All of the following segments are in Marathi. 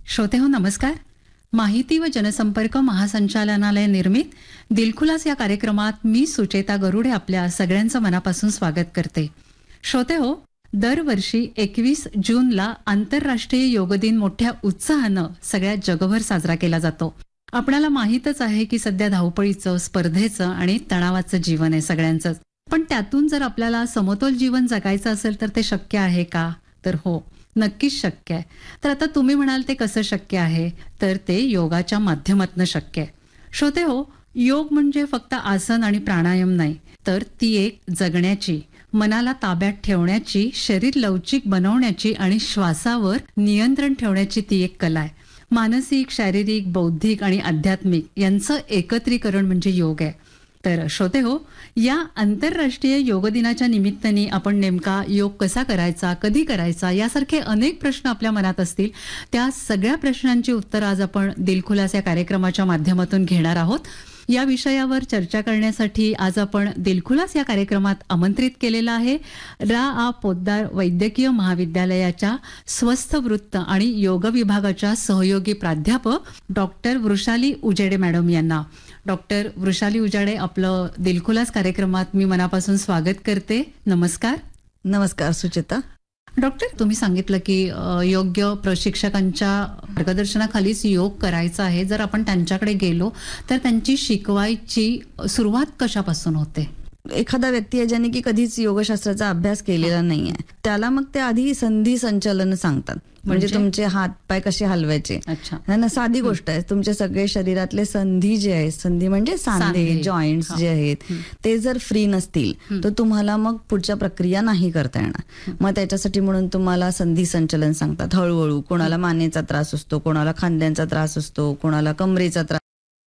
श्रोतेहो नमस्कार. माहिती व जनसंपर्क महासंचालनालय निर्मित दिलखुलास या कार्यक्रमात मी सुचेता गरुडे आपल्या सगळ्यांचं मनापासून स्वागत करते. श्रोतेहो, दरवर्षी 21 जूनला आंतरराष्ट्रीय योग दिन मोठ्या उत्साहानं सगळ्या जगभर साजरा केला जातो. आपणाला माहीतच आहे की सध्या धावपळीचं, स्पर्धेचं आणि तणावाचं जीवन आहे सगळ्यांचंच. पण त्यातून जर आपल्याला समतोल जीवन जगायचं असेल तर ते शक्य आहे का? तर हो, नक्कीच शक्य आहे. तर आता तुम्ही म्हणाल ते कसं शक्य आहे? तर ते योगाच्या माध्यमातून शक्य आहे. श्रोते हो, योग म्हणजे फक्त आसन आणि प्राणायाम नाही, तर ती एक जगण्याची, मनाला ताब्यात ठेवण्याची, शरीर लवचिक बनवण्याची आणि श्वासावर नियंत्रण ठेवण्याची ती एक कला आहे. मानसिक, शारीरिक, बौद्धिक आणि आध्यात्मिक यांचं एकत्रीकरण म्हणजे योग आहे. तर श्रोते हो, या आंतरराष्ट्रीय योग दिनाच्या निमित्ताने आपण नेमका योग कसा करायचा, कधी करायचा यासारखे अनेक प्रश्न आपल्या मनात असतील. त्या सगळ्या प्रश्नांची उत्तर आज आपण दिलखुलास या कार्यक्रमाच्या माध्यमातून घेणार आहोत. या विषयावर चर्चा करण्यासाठी आज आपण दिलखुलास या कार्यक्रमात आमंत्रित केलेला आहे रा. पोद्दार वैद्यकीय महाविद्यालयाच्या स्वस्थ वृत्त आणि योग विभागाच्या सहयोगी प्राध्यापक डॉक्टर वृषाली उजेडे मॅडम यांना. डॉक्टर वृषाली उजाडे, आपलं दिलखुलास कार्यक्रमात मी मनापासून स्वागत करते. नमस्कार. नमस्कार सुचेता. डॉक्टर, तुम्ही सांगितलं की योग्य प्रशिक्षकांच्या मार्गदर्शनाखालीच योग करायचा आहे. जर आपण त्यांच्याकडे गेलो तर त्यांची शिकवायची सुरुवात कशापासून होते? एखादा व्यक्ती आहे ज्याने की कधीच योगशास्त्राचा अभ्यास केलेला नाहीये, त्याला मग ते आधी संधी संचलन सांगतात. म्हणजे तुमचे हात पाय कसे हलवायचे. अच्छा. ना साधी गोष्ट आहे. तुमचे सगळे शरीरातले संधी जे आहेत, संधी म्हणजे सांधे, जॉईंट्स जे आहेत ते जर फ्री नसतील तर तुम्हाला मग पुढच्या प्रक्रिया नाही करता येणार. मग त्याच्यासाठी म्हणून तुम्हाला संधी संचलन सांगतात. हळूहळू कोणाला मानेचा त्रास असतो, कोणाला खांद्यांचा त्रास असतो, कोणाला कमरेचा त्रास,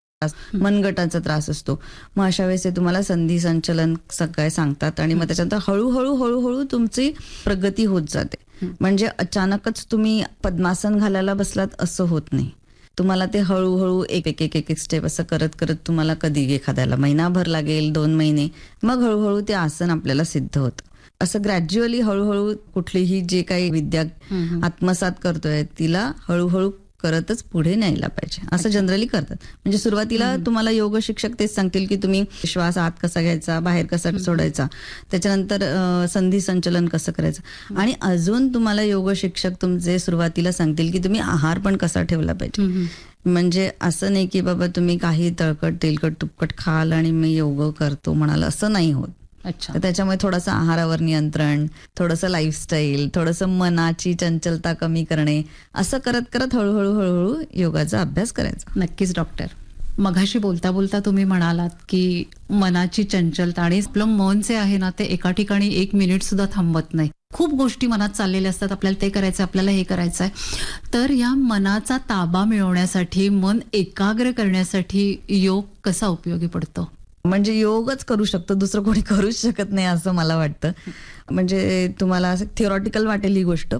मनगटाचा त्रास असतो. मग अशा वेळेस तुम्हाला संधी संचलन सगळे सांगतात आणि मग त्याच्यानंतर हळूहळू हळूहळू तुमची प्रगती होत जाते. म्हणजे अचानकच तुम्ही पद्मासन घालायला बसलात असं होत नाही. तुम्हाला ते हळूहळू एक एक एक स्टेप असं करत करत तुम्हाला कधी एखाद्याला महिनाभर लागेल, 2 महिने, मग हळूहळू ते आसन आपल्याला सिद्ध होतं. असं ग्रॅज्युअली हळूहळू कुठलीही जे काही विद्या आत्मसात करतोय तिला हळूहळू करतच पुढे न्यायला पाहिजे, असं जनरली करतात. म्हणजे सुरुवातीला तुम्हाला योग शिक्षक तेच सांगतील की तुम्ही श्वास आत कसा घ्यायचा, बाहेर कसा सोडायचा, त्याच्यानंतर संधी संचलन कसं करायचं, आणि अजून तुम्हाला योग शिक्षक तुमचे सुरुवातीला सांगतील की तुम्ही आहार पण कसा ठेवला पाहिजे. म्हणजे असं नाही की बाबा तुम्ही काही तळकट तेलकट तुपकट खाल आणि मी योग करतो म्हणाल, असं नाही होत. अच्छा. तर त्याच्यामुळे थोडंसं आहारावर नियंत्रण, थोडंसं लाईफस्टाईल, थोडंसं मनाची चंचलता कमी करणे, असं करत करत हळूहळू हळूहळू योगाचा अभ्यास करायचा. नक्कीच डॉक्टर. मघाशी बोलता बोलता तुम्ही म्हणालात की मनाची चंचलता, आणि आपलं मन जे आहे ना ते एका ठिकाणी 1 मिनिट सुद्धा थांबत नाही. खूप गोष्टी मनात चाललेल्या असतात, आपल्याला ते करायचं, आपल्याला हे करायचं आहे. तर या मनाचा ताबा मिळवण्यासाठी, मन एकाग्र करण्यासाठी योग कसा उपयोगी पडतो? म्हणजे योगच करू शकतो, दुसरं कोणी करूच शकत नाही असं मला वाटतं. म्हणजे तुम्हाला असं थिओरॉटिकल वाटेल ही गोष्ट.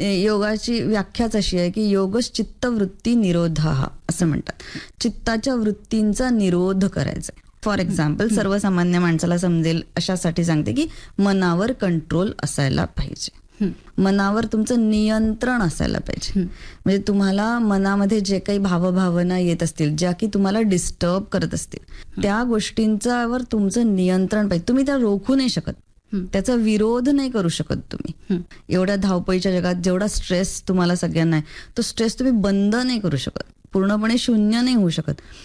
योगाची व्याख्याच अशी आहे की योगच चित्तवृत्ती निरोधः असं म्हणतात. चित्ताच्या वृत्तींचा निरोध करायचा. फॉर एक्झाम्पल, सर्वसामान्य माणसाला समजेल अशासाठी सांगते की मनावर कंट्रोल असायला पाहिजे, मनावर तुमचं नियंत्रण असायला पाहिजे. म्हणजे तुम्हाला मनामध्ये जे काही भावभावना येत असतील, ज्या की तुम्हाला डिस्टर्ब करत असतील, त्या गोष्टींच्यावर तुमचं नियंत्रण पाहिजे. तुम्ही त्या रोखू नाही शकत, त्याचा विरोध नाही करू शकत तुम्ही. एवढ्या धावपळीच्या जगात जेवढा स्ट्रेस तुम्हाला सगळ्यांना आहे, तो स्ट्रेस तुम्ही बंद नाही करू शकत, पूर्णपणे शून्य नाही होऊ शकत.